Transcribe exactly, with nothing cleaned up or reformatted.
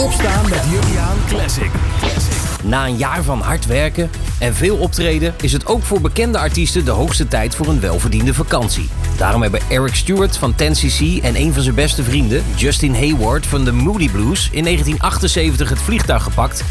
Opstaan met Jurriaan Classic. Na een jaar van hard werken en veel optreden is het ook voor bekende artiesten de hoogste tijd voor een welverdiende vakantie. Daarom hebben Eric Stewart van ten cc en een van zijn beste vrienden, Justin Hayward van de Moody Blues, in negentien achtenzeventig het vliegtuig gepakt